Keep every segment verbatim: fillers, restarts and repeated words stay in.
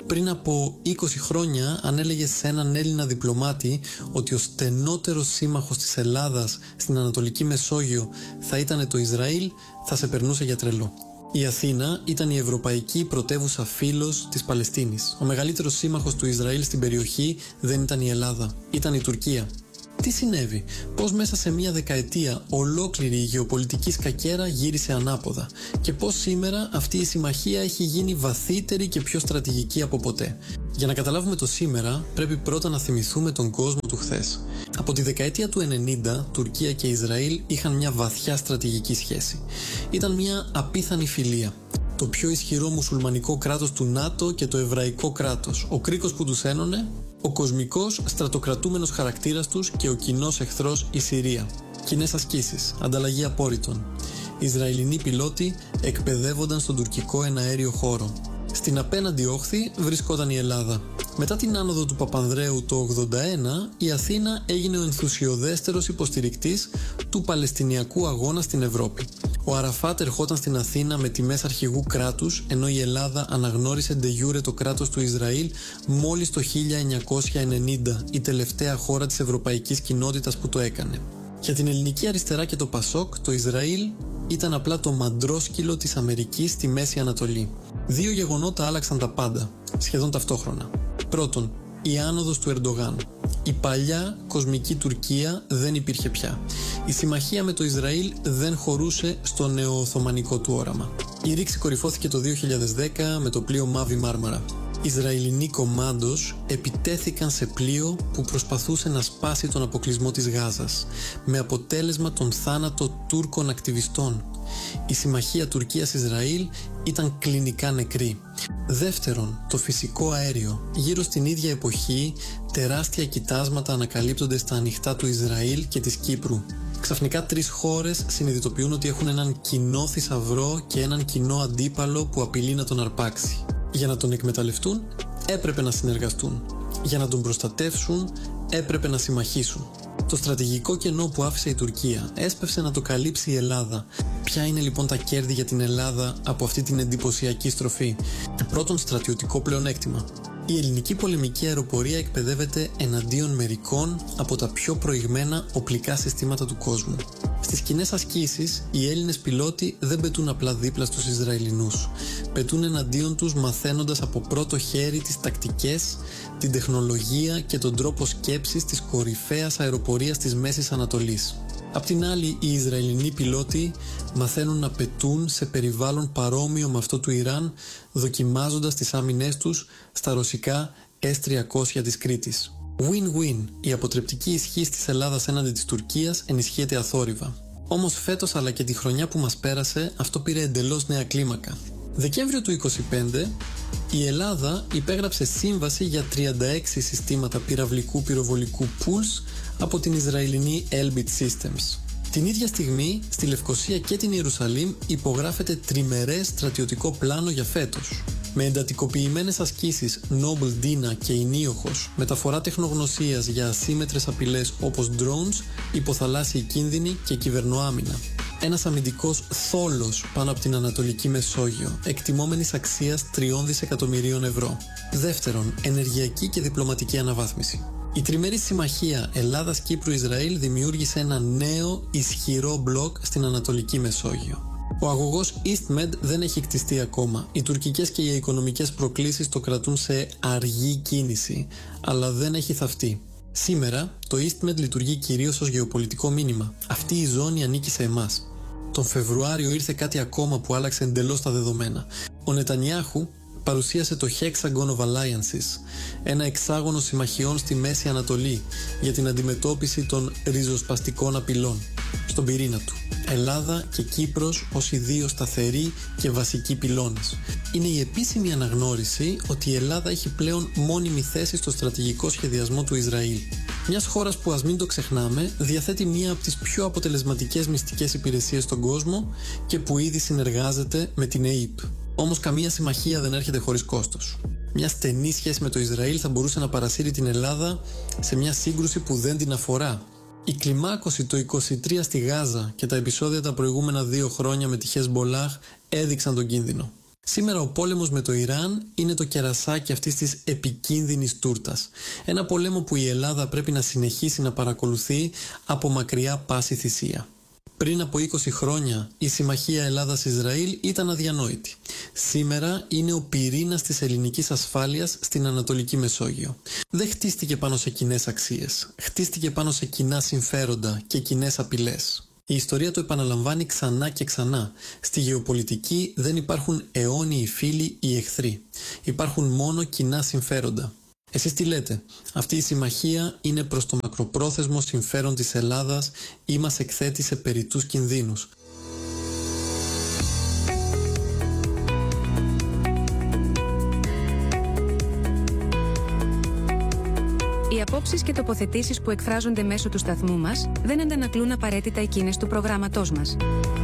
Πριν από είκοσι χρόνια, αν έλεγες σε έναν Έλληνα διπλωμάτη ότι ο στενότερος σύμμαχος της Ελλάδας στην Ανατολική Μεσόγειο θα ήταν το Ισραήλ, θα σε περνούσε για τρελό. Η Αθήνα ήταν η ευρωπαϊκή πρωτεύουσα φύλος της Παλαιστίνης. Ο μεγαλύτερος σύμμαχος του Ισραήλ στην περιοχή δεν ήταν η Ελλάδα, ήταν η Τουρκία. Τι συνέβη, πώς μέσα σε μία δεκαετία ολόκληρη η γεωπολιτική σκακέρα γύρισε ανάποδα και πώς σήμερα αυτή η συμμαχία έχει γίνει βαθύτερη και πιο στρατηγική από ποτέ. Για να καταλάβουμε το σήμερα, πρέπει πρώτα να θυμηθούμε τον κόσμο του χθες. Από τη δεκαετία του ενενήντα, Τουρκία και Ισραήλ είχαν μια βαθιά στρατηγική σχέση. Ήταν μια απίθανη φιλία. Το πιο ισχυρό μουσουλμανικό κράτος του ΝΑΤΟ και το εβραϊκό κράτος. Ο κρίκος που τους ένωνε, ο κοσμικός στρατοκρατούμενος χαρακτήρας τους και ο κοινός εχθρός η Συρία. Κοινές ασκήσεις, ανταλλαγή απόρριτων. Ισραηλινοί πιλότοι εκπαιδεύονταν στον τουρκικό εναέριο χώρο. Στην απέναντι όχθη βρισκόταν η Ελλάδα. Μετά την άνοδο του Παπανδρέου το ογδόντα ένα, η Αθήνα έγινε ο ενθουσιωδέστερος υποστηρικτής του Παλαιστινιακού αγώνα στην Ευρώπη. Ο Αραφάτ ερχόταν στην Αθήνα με τιμές αρχηγού κράτους, ενώ η Ελλάδα αναγνώρισε de jure το κράτος του Ισραήλ μόλις το χίλια εννιακόσια ενενήντα, η τελευταία χώρα της ευρωπαϊκής κοινότητας που το έκανε. Για την ελληνική αριστερά και το Πασόκ, το Ισραήλ ήταν απλά το μαντρόσκυλο της Αμερικής στη Μέση Ανατολή. Δύο γεγονότα άλλαξαν τα πάντα, σχεδόν ταυτόχρονα. Πρώτον, η άνοδος του Ερντογάν. Η παλιά κοσμική Τουρκία δεν υπήρχε πια. Η συμμαχία με το Ισραήλ δεν χωρούσε στο νεοοθωμανικό του όραμα. Η ρήξη κορυφώθηκε το δύο χιλιάδες δέκα με το πλοίο Μάβη Μάρμαρα. Ισραηλινοί κομμάντος επιτέθηκαν σε πλοίο που προσπαθούσε να σπάσει τον αποκλεισμό της Γάζας, με αποτέλεσμα τον θάνατο Τούρκων ακτιβιστών. Η συμμαχία Τουρκίας-Ισραήλ ήταν κλινικά νεκρή. Δεύτερον, το φυσικό αέριο. Γύρω στην ίδια εποχή, τεράστια κοιτάσματα ανακαλύπτονται στα ανοιχτά του Ισραήλ και της Κύπρου. Ξαφνικά τρεις χώρες συνειδητοποιούν ότι έχουν έναν κοινό θησαυρό και έναν κοινό αντίπαλο που απειλεί να τον αρπάξει. Για να τον εκμεταλλευτούν, έπρεπε να συνεργαστούν. Για να τον προστατεύσουν, έπρεπε να συμμαχήσουν. Το στρατηγικό κενό που άφησε η Τουρκία έσπευσε να το καλύψει η Ελλάδα. Ποια είναι λοιπόν τα κέρδη για την Ελλάδα από αυτή την εντυπωσιακή στροφή? Πρώτον, στρατιωτικό πλεονέκτημα. Η ελληνική πολεμική αεροπορία εκπαιδεύεται εναντίον μερικών από τα πιο προηγμένα οπλικά συστήματα του κόσμου. Στις κοινές ασκήσεις, οι Έλληνες πιλότοι δεν πετούν απλά δίπλα στους Ισραηλινούς. Πετούν εναντίον τους μαθαίνοντας από πρώτο χέρι τις τακτικές, την τεχνολογία και τον τρόπο σκέψης της κορυφαίας αεροπορίας της Μέσης Ανατολής. Απ' την άλλη, οι Ισραηλινοί πιλότοι μαθαίνουν να πετούν σε περιβάλλον παρόμοιο με αυτό του Ιράν, δοκιμάζοντας τις άμυνές τους στα ρωσικά ες τριακόσια της Κρήτης. Win-win. Η αποτρεπτική ισχύς της Ελλάδας έναντι της Τουρκίας ενισχύεται αθόρυβα. Όμως φέτος, αλλά και τη χρονιά που μας πέρασε, αυτό πήρε εντελώς νέα κλίμακα. Δεκέμβριο του είκοσι πέντε, η Ελλάδα υπέγραψε σύμβαση για τριάντα έξι συστήματα πυραυλικού πυροβολικού Pulse από την Ισραηλινή Elbit Systems. Την ίδια στιγμή, στη Λευκοσία και την Ιερουσαλήμ υπογράφεται τριμερές στρατιωτικό πλάνο για φέτος. Με εντατικοποιημένες ασκήσεις Noble Dina και Ινίοχος, μεταφορά τεχνογνωσίας για ασύμμετρες απειλές όπως drones, υποθαλάσσιοι κίνδυνοι και κυβερνοάμυνα. Ένας αμυντικός θόλος πάνω από την Ανατολική Μεσόγειο, εκτιμόμενης αξίας τριών δισεκατομμυρίων ευρώ. Δεύτερον, ενεργειακή και διπλωματική αναβάθμιση. Η τριμερή συμμαχία Ελλάδας-Κύπρου-Ισραήλ δημιούργησε ένα νέο ισχυρό μπλοκ στην Ανατολική Μεσόγειο. Ο αγωγός EastMed δεν έχει κτιστεί ακόμα. Οι τουρκικές και οι οικονομικές προκλήσεις το κρατούν σε αργή κίνηση, αλλά δεν έχει θαυτεί. Σήμερα, το EastMed λειτουργεί κυρίως ως γεωπολιτικό μήνυμα. Αυτή η ζώνη ανήκει σε εμάς. Τον Φεβρουάριο ήρθε κάτι ακόμα που άλλαξε εντελώς τα δεδομένα. Ο Νετανιάχου παρουσίασε το Hexagon of Alliances, ένα εξάγωνο συμμαχιών στη Μέση Ανατολή για την αντιμετώπιση των ριζοσπαστικών απειλών. Στον πυρήνα του, Ελλάδα και Κύπρος ως οι δύο σταθεροί και βασικοί πυλώνες. Είναι η επίσημη αναγνώριση ότι η Ελλάδα έχει πλέον μόνιμη θέση στο στρατηγικό σχεδιασμό του Ισραήλ. Μιας χώρας που, ας μην το ξεχνάμε, διαθέτει μία από τις πιο αποτελεσματικές μυστικές υπηρεσίες στον κόσμο και που ήδη συνεργάζεται με την ΕΥΠ. Όμως καμία συμμαχία δεν έρχεται χωρίς κόστος. Μια στενή σχέση με το Ισραήλ θα μπορούσε να παρασύρει την Ελλάδα σε μια σύγκρουση που δεν την αφορά. Η κλιμάκωση το είκοσι τρία στη Γάζα και τα επεισόδια τα προηγούμενα δύο χρόνια με τη Χεσμπολάχ έδειξαν τον κίνδυνο. Σήμερα ο πόλεμος με το Ιράν είναι το κερασάκι αυτής της επικίνδυνης τούρτας. Ένα πόλεμο που η Ελλάδα πρέπει να συνεχίσει να παρακολουθεί από μακριά πάση θυσία. Πριν από είκοσι χρόνια η συμμαχία Ελλάδας-Ισραήλ ήταν αδιανόητη. Σήμερα είναι ο πυρήνας της ελληνικής ασφάλειας στην Ανατολική Μεσόγειο. Δεν χτίστηκε πάνω σε κοινές αξίες. Χτίστηκε πάνω σε κοινά συμφέροντα και κοινές απειλές. Η ιστορία το επαναλαμβάνει ξανά και ξανά. Στη γεωπολιτική δεν υπάρχουν αιώνιοι φίλοι ή εχθροί. Υπάρχουν μόνο κοινά συμφέροντα. Εσείς τι λέτε? Αυτή η συμμαχία είναι προς το μακροπρόθεσμο συμφέρον της Ελλάδας ή μας εκθέτει σε περιττούς κινδύνους? Οι απόψεις και τοποθετήσεις που εκφράζονται μέσω του σταθμού μας δεν αντανακλούν απαραίτητα εκείνες του προγράμματός μας.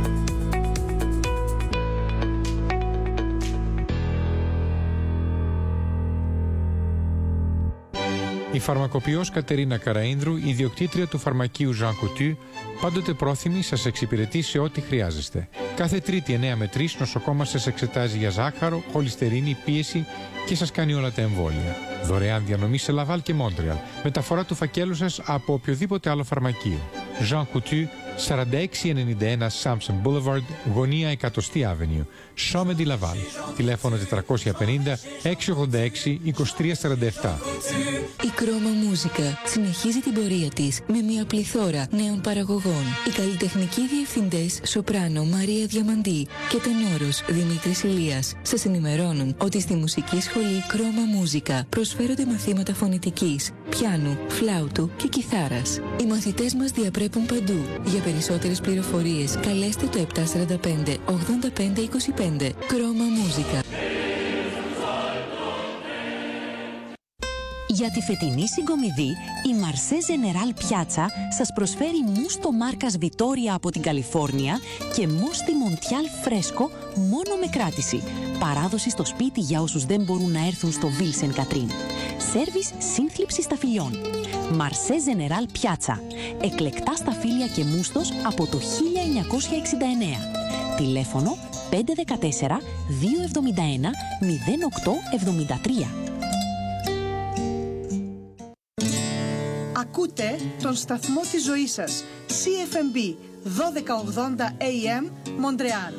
Η φαρμακοποιός Κατερίνα Καραΐνδρου, ιδιοκτήτρια του φαρμακείου Jean Coutu, πάντοτε πρόθυμη σας εξυπηρετεί σε ό,τι χρειάζεστε. Κάθε Τρίτη εννέα με τρεις νοσοκόμα σας εξετάζει για ζάχαρο, χολυστερίνη, πίεση και σας κάνει όλα τα εμβόλια. Δωρεάν διανομή σε Λαβάλ και Μόντρεαλ. Μεταφορά του φακέλου σας από οποιοδήποτε άλλο φαρμακείο. Jean Coutu, σαράντα έξι ενενήντα ένα Samson Boulevard, γωνία εκατοστή Avenue, Chaume de Laval. Τηλέφωνο τετρακόσια πενήντα έξι ογδόντα έξι είκοσι τρία σαράντα επτά. Η Κρόμα Μούζικα συνεχίζει την πορεία της με μια πληθώρα νέων παραγωγών. Οι καλλιτεχνικοί διευθυντές Σοπράνο Μαρία Διαμαντή και τενόρος Δημήτρης Ηλίας σας ενημερώνουν ότι στη μουσική σχολή Κρόμα Μούζικα προσφέρονται μαθήματα φωνητικής, πιάνου, φλάουτου και κιθάρας. Οι μαθητές μας διαπρέπουν παντού. Για περισσότερες πληροφορίες καλέστε το επτά σαράντα πέντε ογδόντα πέντε είκοσι πέντε. Κρόμα Μούζικα. Για τη φετινή συγκομιδή, η Marché General Piazza σας προσφέρει μους στο μάρκας Βιτόρια από την Καλιφόρνια και μους στη Μοντιάλ φρέσκο μόνο με κράτηση. Παράδοση στο σπίτι για όσους δεν μπορούν να έρθουν στο Ville Sainte-Catherine. Σέρβις σύνθλιψη σταφυλιών. Marché General Piazza. Εκλεκτά σταφύλια και μούστος από το χίλια εννιακόσια εξήντα εννέα. Τηλέφωνο πέντε ένα τέσσερα δύο εβδομήντα ένα μηδέν οκτώ εβδομήντα τρία. Ακούτε τον σταθμό της ζωής σας, σι εφ εμ μπι δώδεκα ογδόντα έι εμ, Μοντρεάλ.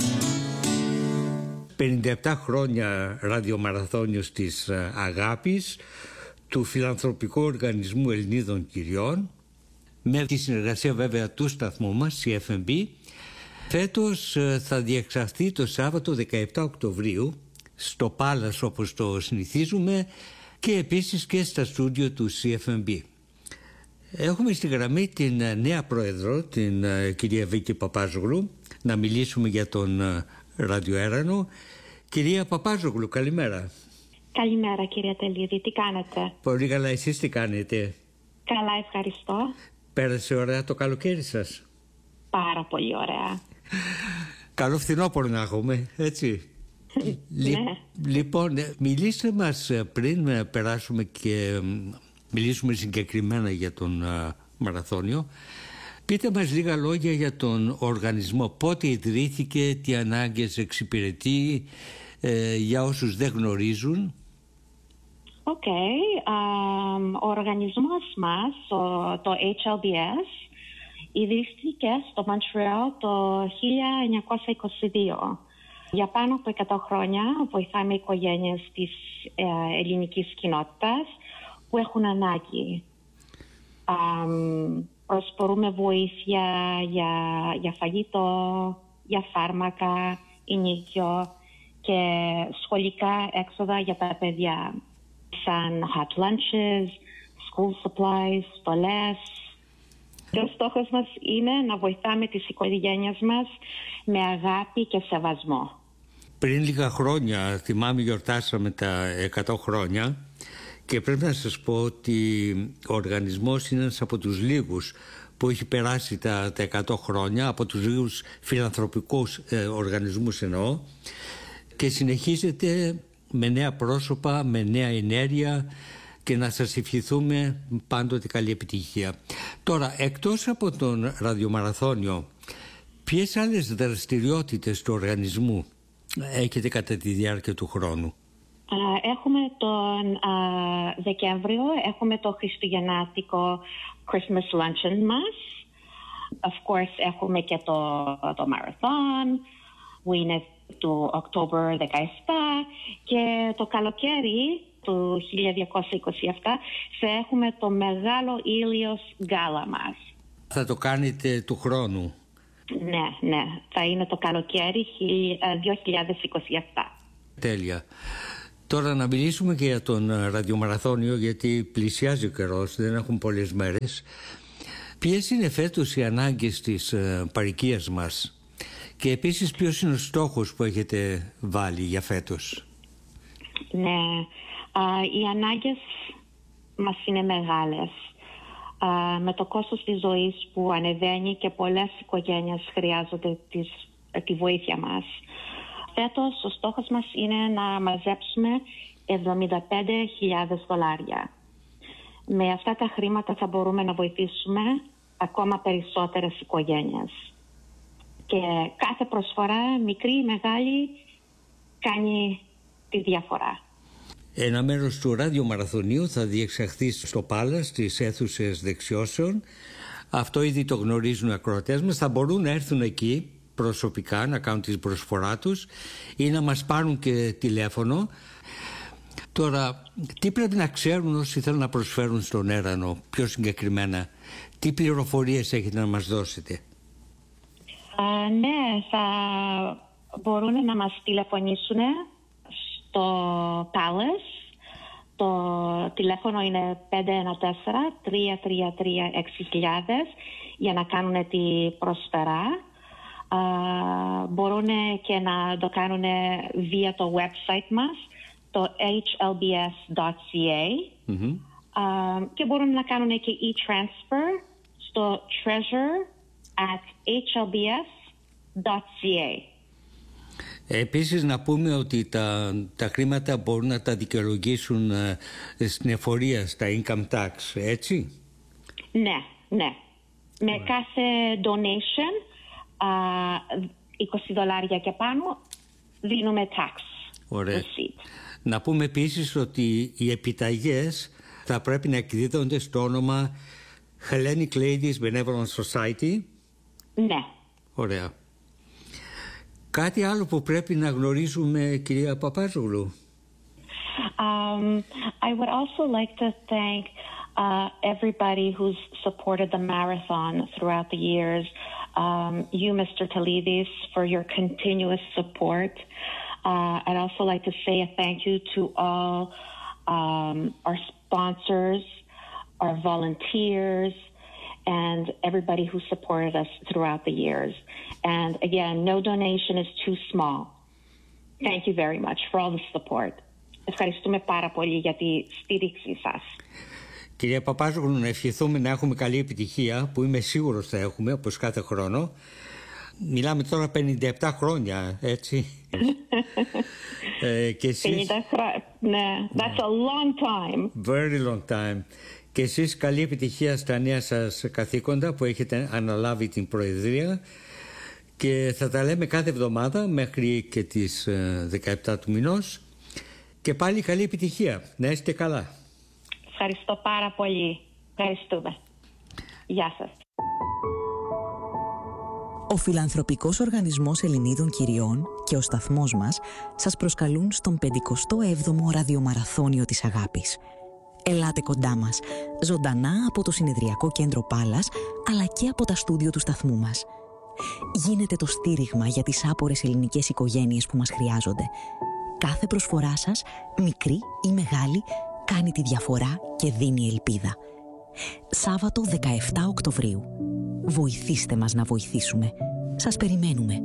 πενήντα επτά χρόνια ραδιομαραθώνιος της αγάπης του Φιλανθρωπικού Οργανισμού Ελληνίδων Κυριών, με τη συνεργασία βέβαια του σταθμού μας, σι εφ εμ μπι. Φέτος θα διεξαχθεί το Σάββατο δεκαεπτά Οκτωβρίου στο Πάλας, όπως το συνηθίζουμε, και επίσης και στα στούντιο του σι εφ εμ μπι. Έχουμε στη γραμμή την νέα πρόεδρο, την κυρία Βίκη Παπάζογλου, να μιλήσουμε για τον ραδιοέρανο. Κυρία Παπάζογλου, καλημέρα. Καλημέρα κυρία Τελίδη, τι κάνετε? Πολύ καλά, εσείς τι κάνετε? Καλά, ευχαριστώ. Πέρασε ωραία το καλοκαίρι σας? Πάρα πολύ ωραία. Καλό φθινόπωρο να έχουμε, έτσι? Ναι. Λοιπόν, μιλήστε μας πριν περάσουμε και μιλήσουμε συγκεκριμένα για τον μαραθώνιο. Πείτε μας λίγα λόγια για τον οργανισμό. Πότε ιδρύθηκε, τι ανάγκες εξυπηρετεί, ε, για όσους δεν γνωρίζουν. Οκ. Okay. Um, ο οργανισμός μας, το, το έιτς ελ μπι ες, ιδρύθηκε στο Μοντρεάλ το χίλια εννιακόσια είκοσι δύο. Για πάνω από εκατό χρόνια βοηθάμε οικογένειες της ε, ελληνικής κοινότητας που έχουν ανάγκη. Um, Προσπορούμε βοήθεια για, για φαγητό, για φάρμακα, ενοίκιο και σχολικά έξοδα για τα παιδιά, σαν hot lunches, school supplies, στολές. Και ο στόχος μας είναι να βοηθάμε τις οικογένειες μας με αγάπη και σεβασμό. Πριν λίγα χρόνια, θυμάμαι, γιορτάσαμε τα εκατό χρόνια και πρέπει να σας πω ότι ο οργανισμός είναι ένας από τους λίγους που έχει περάσει τα, τα εκατό χρόνια, από τους λίγους φιλανθρωπικούς ε, οργανισμούς εννοώ, και συνεχίζεται με νέα πρόσωπα, με νέα ενέργεια, και να σας ευχηθούμε πάντοτε καλή επιτυχία. Τώρα, εκτός από τον ραδιομαραθώνιο, ποιες άλλες δραστηριότητες του οργανισμού έχετε κατά τη διάρκεια του χρόνου? Έχουμε τον α, Δεκέμβριο, έχουμε το χριστουγεννάτικο Christmas luncheon μας. Of course, έχουμε και το, το marathon, που είναι του Οκτώβρη δεκαεπτά, και το καλοκαίρι του χίλια διακόσια είκοσι επτά θα έχουμε το μεγάλο ήλιος γκάλα μας. Θα το κάνετε του χρόνου? Ναι, ναι, θα είναι το καλοκαίρι δύο χιλιάδες είκοσι επτά. Τέλεια. Τώρα να μιλήσουμε και για τον ραδιομαραθώνιο, γιατί πλησιάζει ο καιρός, δεν έχουν πολλές μέρες. Ποιες είναι φέτος οι ανάγκες της παροικίας μας και επίσης ποιος είναι ο στόχος που έχετε βάλει για φέτος? Ναι, α, οι ανάγκες μας είναι μεγάλες. Α, με το κόστος της ζωής που ανεβαίνει και πολλές οικογένειες χρειάζονται τις, τη βοήθεια μας. Φέτος ο στόχος μας είναι να μαζέψουμε εβδομήντα πέντε χιλιάδες δολάρια. Με αυτά τα χρήματα θα μπορούμε να βοηθήσουμε ακόμα περισσότερες οικογένειες. Και κάθε προσφορά, μικρή ή μεγάλη, κάνει τη διαφορά. Ένα μέρος του ραδιομαραθωνίου θα διεξαχθεί στο Πάλας, στις αίθουσες δεξιώσεων. Αυτό ήδη το γνωρίζουν οι ακροατές μας. Θα μπορούν να έρθουν εκεί προσωπικά, να κάνουν την προσφορά τους ή να μας πάρουν και τηλέφωνο. Τώρα, τι πρέπει να ξέρουν όσοι θέλουν να προσφέρουν στον έρανο, πιο συγκεκριμένα? Τι πληροφορίες έχετε να μας δώσετε? Α, ναι, θα μπορούν να μας τηλεφωνήσουν στο Palace. Το τηλέφωνο είναι πέντε ένα τέσσερα τρία τρία τρία έξι χιλιάδες για να κάνουν τη προσφορά. Uh, μπορούν και να το κάνουν βia το website μας, το έιτς ελ μπι ες τελεία σι έι, mm-hmm. uh, και μπορούν να κάνουν και e-transfer στο treasure at έιτς ελ μπι ες τελεία σι έι. Επίσης να πούμε ότι τα, τα χρήματα μπορούν να τα δικαιολογήσουν uh, στην εφορία, στα income tax, έτσι? Ναι, ναι. Με yeah. κάθε donation Uh, είκοσι δολάρια και πάνω δίνουμε tax. Ωραία. Να πούμε επίσης ότι οι επιταγές θα πρέπει να εκδίδονται στο όνομα Hellenic Ladies Benevolent Society. Ναι. Ωραία. Κάτι άλλο που πρέπει να γνωρίζουμε, κυρία Παπάζογλου? Um, I would also like to thank uh, everybody who's supported the marathon throughout the years. Um, you, Mister Talidis, for your continuous support. Uh, I'd also like to say a thank you to all um, our sponsors, our volunteers, and everybody who supported us throughout the years. And again, no donation is too small. Thank you very much for all the support. Ευχαριστούμε πάρα πολύ για τη στήριξη σας. Κυρία Παπάζογλου, να ευχηθούμε να έχουμε καλή επιτυχία, που είμαι σίγουρος θα έχουμε, όπως κάθε χρόνο. Μιλάμε τώρα πενήντα επτά χρόνια, έτσι? ε, και εσείς... πενήντα χρόνια, ναι. That's a long time. Very long time. Και εσείς καλή επιτυχία στα νέα σας καθήκοντα που έχετε αναλάβει την Προεδρία. Και θα τα λέμε κάθε εβδομάδα μέχρι και τις δεκαεπτά του μηνός. Και πάλι καλή επιτυχία. Να είστε καλά. Ευχαριστώ πάρα πολύ. Ευχαριστούμε. Γεια σας. Ο Φιλανθρωπικός Οργανισμός Ελληνίδων Κυριών και ο σταθμός μας σας προσκαλούν στον πενηκοστό έβδομο ραδιομαραθώνιο της αγάπης. Ελάτε κοντά μας, ζωντανά από το Συνεδριακό Κέντρο Πάλας, αλλά και από τα στούντιο του σταθμού μας. Γίνετε το στήριγμα για τις άπορες ελληνικές οικογένειες που μας χρειάζονται. Κάθε προσφορά σας, μικρή ή μεγάλη, κάνει τη διαφορά και δίνει ελπίδα. Σάββατο δεκαεφτά Οκτωβρίου. Βοηθήστε μας να βοηθήσουμε. Σας περιμένουμε.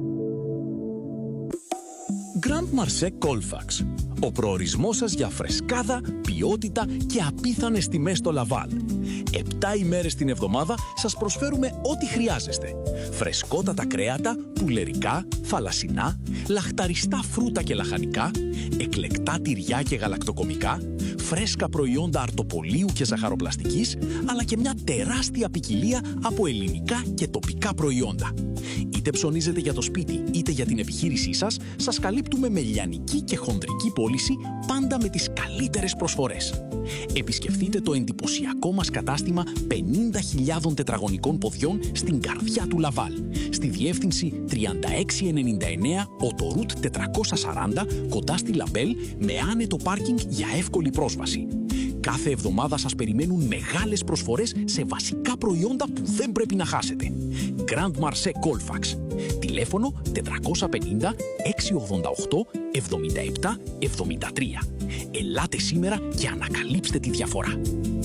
Grand Marché Colfax. Ο προορισμός σας για φρεσκάδα, ποιότητα και απίθανες τιμές στο Λαβάλ. Επτά ημέρες την εβδομάδα σας προσφέρουμε ό,τι χρειάζεστε. Φρεσκότατα κρέατα, πουλερικά, θαλασσινά, λαχταριστά φρούτα και λαχανικά, εκλεκτά τυριά και γαλακτοκομικά, φρέσκα προϊόντα αρτοπολίου και ζαχαροπλαστικής, αλλά και μια τεράστια ποικιλία από ελληνικά και τοπικά προϊόντα. Είτε ψωνίζετε για το σπίτι είτε για την επιχείρησή σας, σας καλύπτουμε με λιανική και χονδρική πώληση, πάντα με τις καλύτερες προσφορές. Επισκεφτείτε το εντυπωσιακό μας κατάστημα πενήντα χιλιάδων τετραγωνικών ποδιών στην καρδιά του Λαβάλ, στη διεύθυνση τριάντα έξι ενενήντα εννέα Οτορούτ τετρακόσια σαράντα, κοντά στη Λαμπέλ, με άνετο πάρκινγκ για εύκολη πρόσβαση. Κάθε εβδομάδα σας περιμένουν μεγάλες προσφορές σε βασικά προϊόντα που δεν πρέπει να χάσετε. Grand Marché Colfax. Τηλέφωνο τετρακόσια πενήντα εξακόσια ογδόντα οκτώ εβδομήντα επτά εβδομήντα τρία. Ελάτε σήμερα και ανακαλύψτε τη διαφορά.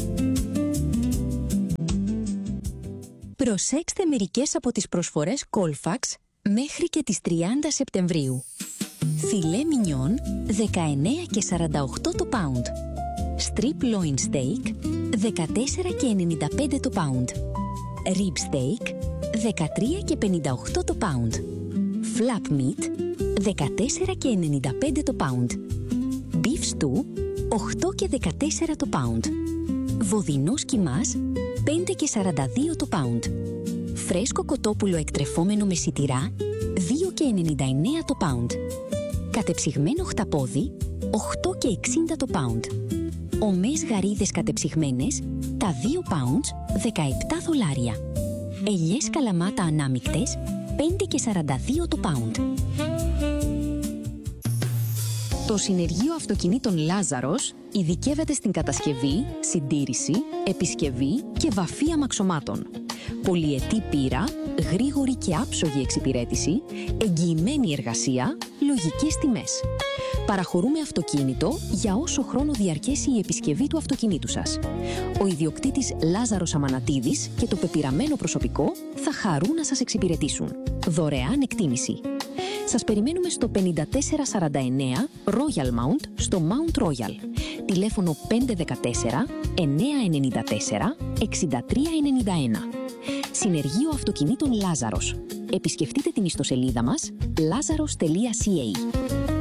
Προσέξτε μερικές από τις προσφορές Colfax μέχρι και τις τριάντα Σεπτεμβρίου. Φιλέ μινιόν δεκαεννέα και σαράντα οκτώ το pound. Strip loin steak δεκατέσσερα και ενενήντα πέντε το pound. Rib steak δεκατρία και πενήντα οκτώ το pound. Flap meat δεκατέσσερα και ενενήντα πέντε το pound. Beef stew οκτώ και δεκατέσσερα το pound. Βοδινός κιμάς πέντε και σαράντα δύο το pound. Φρέσκο κοτόπουλο εκτρεφόμενο με σιτηρά δύο και ενενήντα εννέα το pound. Κατεψυγμένο χταπόδι οκτώ και εξήντα το pound. Ομές γαρίδες κατεψυγμένες τα δύο pounds δεκαεπτά δολάρια. Ελιές καλαμάτα ανάμικτες πέντε και σαράντα δύο το pound. Το Συνεργείο Αυτοκινήτων Λάζαρος ειδικεύεται στην κατασκευή, συντήρηση, επισκευή και βαφή αμαξωμάτων. Πολυετή πείρα, γρήγορη και άψογη εξυπηρέτηση, εγγυημένη εργασία, λογικές τιμές. Παραχωρούμε αυτοκίνητο για όσο χρόνο διαρκέσει η επισκευή του αυτοκινήτου σας. Ο ιδιοκτήτης Λάζαρος Αμανατίδης και το πεπειραμένο προσωπικό θα χαρούν να σας εξυπηρετήσουν. Δωρεάν εκτίμηση. Σας περιμένουμε στο πενήντα τέσσερα σαράντα εννέα Royal Mount στο Mount Royal. Τηλέφωνο πέντε ένα τέσσερα εννέα εννέα τέσσερα εξήντα τρία ενενήντα ένα. Συνεργείο Αυτοκινήτων Λάζαρος. Επισκεφτείτε την ιστοσελίδα μας lazaros τελεία ca.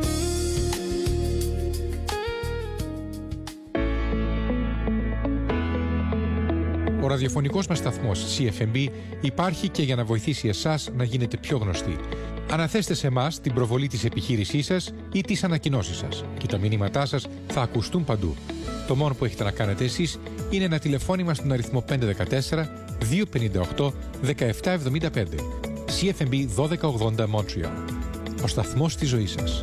Ο ραδιοφωνικός μας σταθμός σι εφ εμ μπι υπάρχει και για να βοηθήσει εσάς να γίνετε πιο γνωστοί. Αναθέστε σε εμάς την προβολή της επιχείρησής σας ή τις ανακοινώσεις σας και τα μηνύματά σας θα ακουστούν παντού. Το μόνο που έχετε να κάνετε εσείς είναι ένα τηλεφώνημα στον αριθμό πέντε ένα τέσσερα δύο πέντε οκτώ δεκαεπτά εβδομήντα πέντε. σι εφ εμ μπι δώδεκα ογδόντα Montreal. Ο σταθμός της ζωής σας.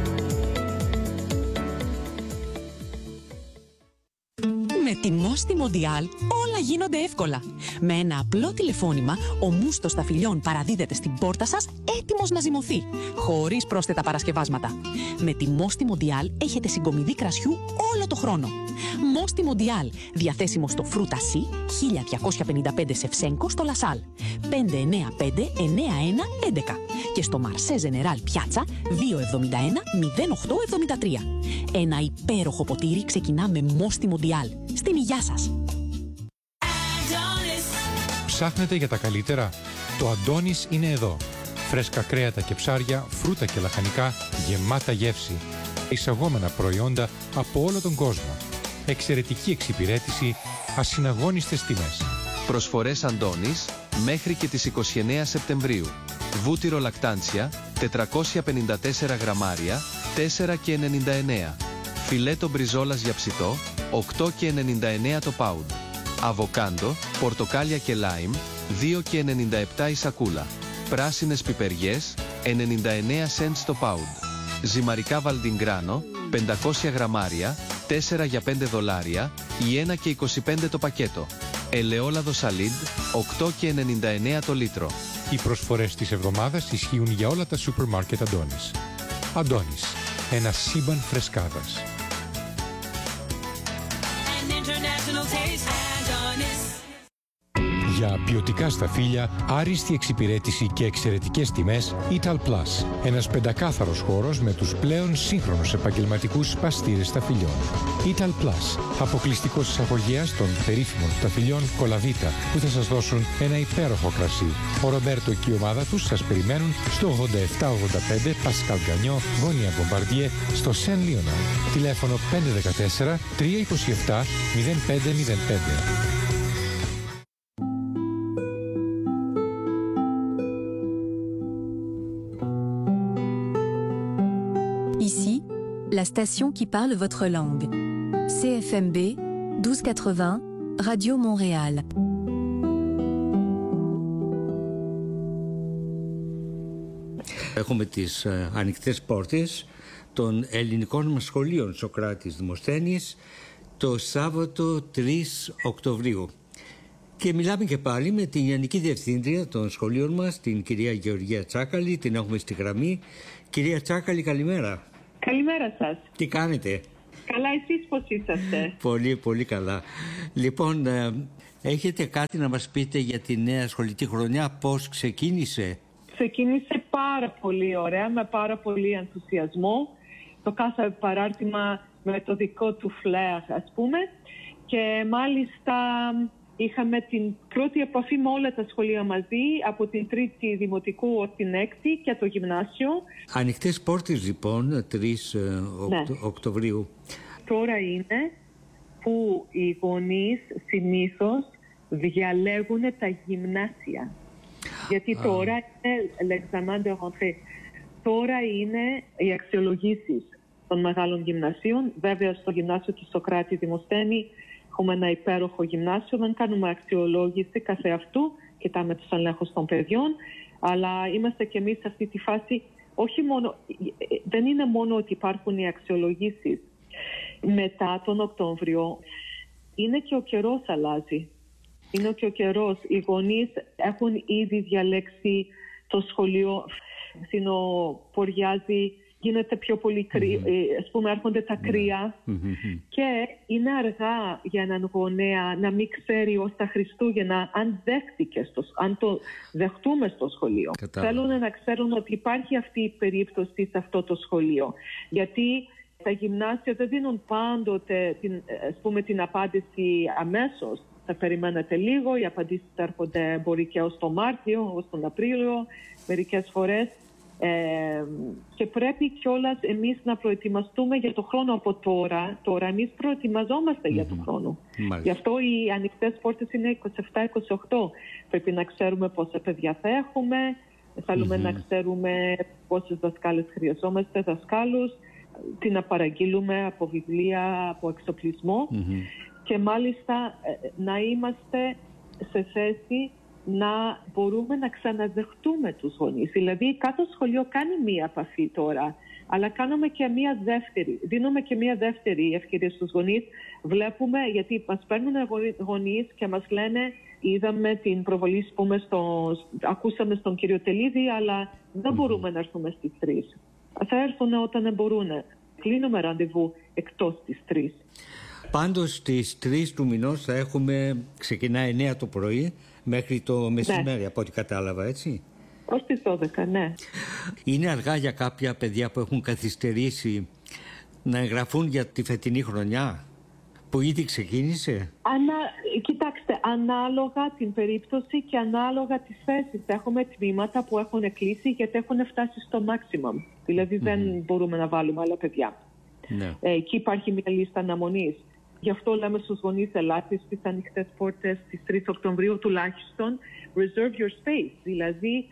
Με τη Μόστι Μοντιάλ όλα γίνονται εύκολα. Με ένα απλό τηλεφώνημα, ο μούστος σταφυλιών παραδίδεται στην πόρτα σας έτοιμος να ζυμωθεί, χωρίς πρόσθετα παρασκευάσματα. Με τη Μόστι Μοντιάλ έχετε συγκομιδή κρασιού όλο το χρόνο. Μόστι Μοντιάλ, διαθέσιμο στο Φρούτα Σι, χίλια διακόσια πενήντα πέντε Σεφσένκο στο Λασάλ, πέντε εννέα πέντε εννέα ένα έντεκα και στο Μαρσέ Ζενεράλ Πιάτσα δύο εβδομήντα ένα μηδέν οκτώ εβδομήντα τρία. Ένα υπέροχο ποτήρι ξεκινά με Μόστι Μοντιάλ. Στην υγειά σας! Ψάχνετε για τα καλύτερα? Το Αντώνης είναι εδώ. Φρέσκα κρέατα και ψάρια, φρούτα και λαχανικά, γεμάτα γεύση. Εισαγόμενα προϊόντα από όλο τον κόσμο. Εξαιρετική εξυπηρέτηση, ασυναγώνιστες τιμές. Προσφορές Αντώνης μέχρι και τις είκοσι εννέα Σεπτεμβρίου. Βούτυρο λακτάντσια, τετρακόσια πενήντα τέσσερα γραμμάρια, τέσσερα και ενενήντα εννέα. Φιλέτο μπριζόλας για ψητό, οκτώ και ενενήντα εννέα το πάουντ. Αβοκάντο, πορτοκάλια και λάιμ, δύο και ενενήντα επτά η σακούλα. Πράσινες πιπεριές, ενενήντα εννέα σέντς το πάουντ. Ζυμαρικά βαλντιγκράνο, πεντακόσια γραμμάρια, τέσσερα για πέντε δολάρια ή ένα και είκοσι πέντε το πακέτο. Ελαιόλαδο σαλίντ, οκτώ και ενενήντα εννέα το λίτρο. Οι προσφορές της εβδομάδας ισχύουν για όλα τα σούπερ μάρκετ Αντώνης. Αντώνης, ένα σύμπαν φρεσκάδας. Για ποιοτικά σταφύλια, άριστη εξυπηρέτηση και εξαιρετικές τιμές, Ital Plus. Ένας πεντακάθαρος χώρος με τους πλέον σύγχρονους επαγγελματικούς σπαστήρες σταφυλιών. Ital Plus, αποκλειστικός εισαγωγέας των περίφημων σταφυλιών Κολαβίτα, που θα σας δώσουν ένα υπέροχο κρασί. Ο Ρομπέρτο και η ομάδα τους σας περιμένουν στο ογδόντα επτά ογδόντα πέντε Πασκάλ Γκανιό, γωνία Μπομπαρδιέ, στο Σεν Λίοναρντ. Τηλέφωνο πέντε ένα τέσσερα τρία δύο επτά μηδέν πέντε μηδέν πέντε. Ici, la station qui parle votre langue. C F M B douze quatre-vingts, Radio Montréal. Έχουμε τις uh, ανοιχτές πόρτες των ελληνικών μας σχολείων Σωκράτης Δημοσθένης το Σάββατο τρεις Οκτωβρίου. Και μιλάμε και πάλι με την Γενική Διευθύντρια των σχολείων μας, την κυρία Γεωργία Τσάκαλη, την έχουμε στη γραμμή. Κυρία Τσάκαλη, καλημέρα. Καλημέρα σας. Τι κάνετε? Καλά, εσείς πώς είσαστε? Πολύ, πολύ καλά. Λοιπόν, ε, έχετε κάτι να μας πείτε για τη νέα σχολική χρονιά, πώς ξεκίνησε? Ξεκίνησε πάρα πολύ ωραία, με πάρα πολύ ενθουσιασμό. Το κάθε παράρτημα με το δικό του φλερ, ας πούμε. Και μάλιστα είχαμε την πρώτη επαφή με όλα τα σχολεία μαζί, από την τρίτη δημοτικού ως την έκτη και το γυμνάσιο. Ανοιχτές πόρτες λοιπόν, τρεις ναι. Οκτωβρίου. Τώρα είναι που οι γονείς συνήθως διαλέγουν τα γυμνάσια. Γιατί ah. τώρα είναι l'examen de rentrée. Τώρα είναι οι αξιολογήσεις των μεγάλων γυμνασίων. Βέβαια στο γυμνάσιο του Σωκράτη Δημοσθένη έχουμε ένα υπέροχο γυμνάσιο. Δεν κάνουμε αξιολόγηση καθεαυτού, κοιτάμε τους ελέγχους των παιδιών, αλλά είμαστε και εμείς σε αυτή τη φάση. Όχι μόνο, δεν είναι μόνο ότι υπάρχουν οι αξιολογήσεις. Μετά τον Οκτώβριο είναι και ο καιρός αλλάζει. Είναι και ο καιρός. Οι γονείς έχουν ήδη διαλέξει το σχολείο, συνοποριάζει, γίνεται πιο πολύ κρύο, mm-hmm. ας πούμε έρχονται τα κρύα mm-hmm. και είναι αργά για έναν γονέα να μην ξέρει ως τα Χριστούγεννα αν δέχτηκε, στο, αν το δεχτούμε στο σχολείο. Κατάλαβα. Θέλουν να ξέρουν ότι υπάρχει αυτή η περίπτωση σε αυτό το σχολείο. Γιατί τα γυμνάσια δεν δίνουν πάντοτε την, ας πούμε, την απάντηση αμέσως. Θα περιμένετε λίγο, οι απαντήσεις έρχονται μπορεί και ως τον Μάρτιο, ως τον Απρίλιο, μερικές φορές. Ε, και πρέπει κιόλας εμείς να προετοιμαστούμε για το χρόνο από τώρα. Τώρα εμείς προετοιμαζόμαστε mm-hmm. για το χρόνο. Μάλιστα. Γι' αυτό οι ανοιχτές πόρτες είναι είκοσι επτά είκοσι οκτώ. Πρέπει να ξέρουμε πόσα παιδιά θα έχουμε, θέλουμε mm-hmm. να ξέρουμε πόσες δασκάλες χρειαζόμαστε, δασκάλους, τι να παραγγείλουμε από βιβλία, από εξοπλισμό mm-hmm. και μάλιστα να είμαστε σε θέση να μπορούμε να ξαναδεχτούμε τους γονείς. Δηλαδή κάθε σχολείο κάνει μία επαφή τώρα, αλλά κάνουμε και μία δεύτερη. Δίνουμε και μία δεύτερη ευκαιρία στους γονείς. Βλέπουμε, γιατί μας παίρνουν γονείς και μας λένε είδαμε την προβολή, πούμε, στο, ακούσαμε στον κύριο Τελίδη, αλλά δεν μπορούμε να έρθουμε στις τρεις. Θα έρθουν όταν μπορούν. Κλείνουμε ραντεβού εκτός τις τρεις. Πάντως στις τρεις του μηνός θα έχουμε, ξεκινάει εννιά το πρωί μέχρι το μεσημέρι, ναι. από ό,τι κατάλαβα, έτσι. Ως τις δώδεκα, ναι. Είναι αργά για κάποια παιδιά που έχουν καθυστερήσει να εγγραφούν για τη φετινή χρονιά, που ήδη ξεκίνησε? Ανα... Κοιτάξτε, ανάλογα την περίπτωση και ανάλογα τις θέσεις. Έχουμε τμήματα που έχουν κλείσει γιατί έχουν φτάσει στο maximum. Δηλαδή mm-hmm. δεν μπορούμε να βάλουμε άλλα παιδιά. Ναι. Ε, εκεί υπάρχει μια λίστα αναμονής. Γι' αυτό λέμε στους γονείς, ελάτε στις ανοιχτές πόρτες στις τρεις Οκτωβρίου τουλάχιστον, reserve your space, δηλαδή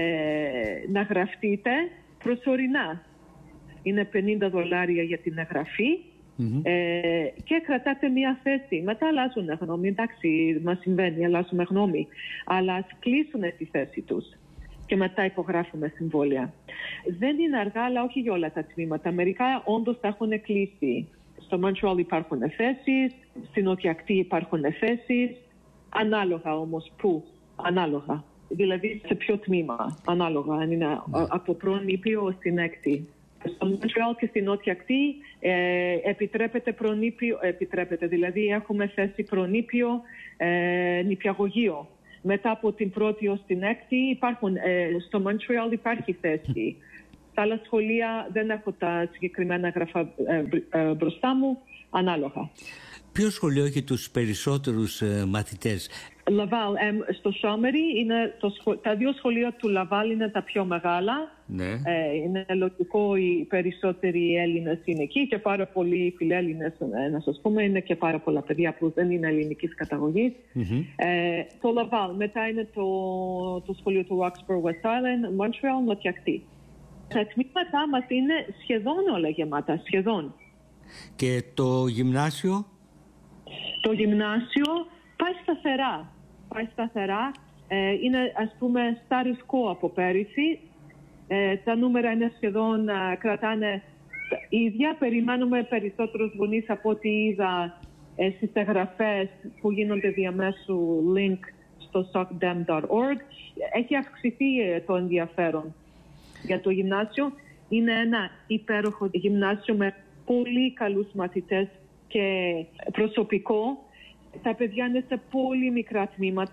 ε, να γραφτείτε προσωρινά. Είναι πενήντα δολάρια για την εγγραφή mm-hmm. ε, και κρατάτε μία θέση. Μετά αλλάζουν γνώμη, εντάξει, μας συμβαίνει, αλλάζουμε γνώμη, αλλά ας κλείσουν τη θέση τους και μετά υπογράφουμε συμβόλαια. Δεν είναι αργά, αλλά όχι για όλα τα τμήματα. Μερικά όντως τα έχουν κλείσει. Στο Montreal υπάρχουν θέσεις, στην Νότια Ακτή υπάρχουν θέσεις, ανάλογα όμως πού, ανάλογα. Δηλαδή σε ποιο τμήμα, ανάλογα, αν είναι yeah. από προνήπιο στην έκτη. Στο Montreal και στην Νότια Ακτή ε, επιτρέπεται προνήπιο, επιτρέπεται, δηλαδή έχουμε θέση προνήπιο, ε, νηπιαγωγείο. Μετά από την πρώτη ως την έκτη υπάρχουν, ε, στο Montreal υπάρχει θέση. Στα άλλα σχολεία δεν έχω τα συγκεκριμένα γραφά ε, ε, μπροστά μου, ανάλογα. Ποιο σχολείο έχει τους περισσότερους ε, μαθητές? Λαβάλ, ε, στο Σόμερι, είναι το σχο... τα δύο σχολεία του Λαβάλ είναι τα πιο μεγάλα. Ναι. Ε, είναι λογικό οι περισσότεροι Έλληνες είναι εκεί και πάρα πολλοί φιλέλληνες, ε, να σας πούμε, είναι και πάρα πολλά παιδιά που δεν είναι ελληνικής καταγωγής. Mm-hmm. Ε, το Λαβάλ, μετά είναι το, το σχολείο του Roxborough West Island, Montreal, νοτιακτή. Τα τμήματά μας είναι σχεδόν όλα γεμάτα, σχεδόν. Και το γυμνάσιο? Το γυμνάσιο πάει σταθερά. Πάει σταθερά. Ε, είναι, ας πούμε, status quo από πέρυσι. Ε, τα νούμερα είναι σχεδόν, α, κρατάνε ίδια. Περιμένουμε περισσότερους γονείς από ό,τι είδα ε, στις εγγραφές που γίνονται διαμέσου link στο socdem dot org. Έχει αυξηθεί ε, το ενδιαφέρον για το γυμνάσιο. Είναι ένα υπέροχο γυμνάσιο με πολύ καλούς μαθητές και προσωπικό. Τα παιδιά είναι σε πολύ μικρά τμήματα.